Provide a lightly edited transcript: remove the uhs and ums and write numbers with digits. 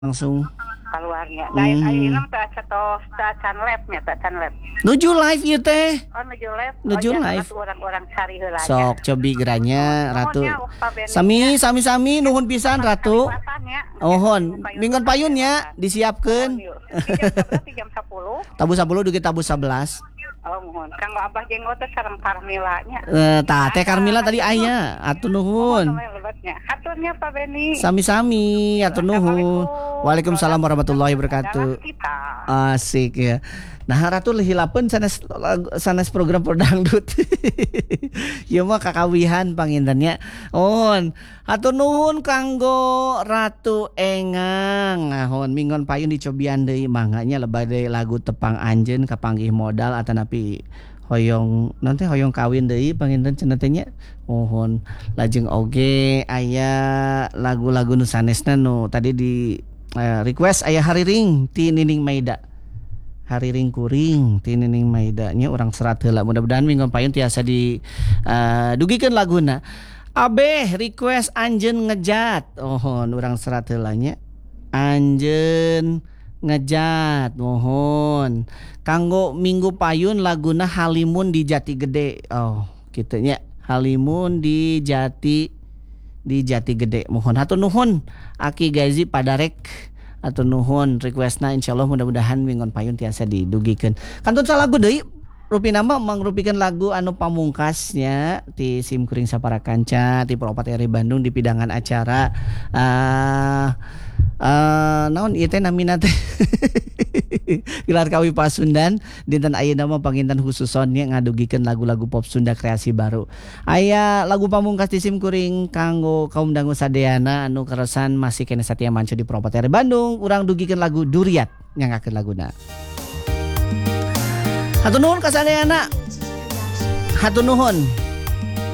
langsung. Keluarnya. Lain ayeuna teh cetos can lab. Nuju live ieu teh. Oh nuju lab. Nuju Oh, live. Orang-orang cari heula. Sok cobi geranya Ratu. Sami nuhun pisan Ratu. Ohon, minggon payun nya disiapkeun. Jam 10. Tabu 10 dugi tabu 11. Oh mohon. Kanggo Abah jenggot teh sareng Karmilanya. Tah teh Karmila tadi aya. Atuh nuhun. Haturnya Pak Beni. Sami-sami, atur nuhun. Waalaikumsalam warahmatullahi wabarakatuh. Asik ya. Nah Ratu hilapeun sanes program dangdut. Ieu mah kakawihan pangintennya. On, hatur nuhun kanggo Ratu Engang. Ngahon minggon payun dicobian deui manganya lebade lagu Tepang Anjeun kapanggih modal atanapi hoyong nanti hoyong kawin deui panginten cenah teh nya. Mohon lajeng oge aya lagu-lagu nu sanesna nu tadi di request aya Hariring ti Nining Maida. Hariring kuring ti Nining Maida nya urang serat heula. Mudah-mudahan minggu payun tiasa di dugikeun laguna. Abeh request Anjeun Ngejat. Mohon urang serat heula nya. Anjeun Ngejat mohon. Kanggo minggu payun laguna Halimun di Jati Gede. Oh, kitu nya. Halimun di Jati Gede. Mohon hatur nuhun Aki Gazi Padarek. Hatur nuhun requestna insyaallah mudah-mudahan minggon payun tiasa didugikeun. Kantun salagu deui rupina mah mangrupikeun lagu anu pamungkasnya ti Sim Kuring Saparakanca ti Propati RI Bandung di pidangan acara naon ieu teh namina teh gelar kawi Pasundan dinten ayeuna mah panginten khususon nya ngadugikeun lagu-lagu pop Sunda kreasi baru. Aya lagu pamungkas di Sim Kuring kanggo kaum dangu sadeana anu keresan masih kene satia mancu di Propati RI Bandung. Urang dugikeun lagu Duriat nyangakeun laguna. Hatur nuhun ka sadeana. Hatur nuhun.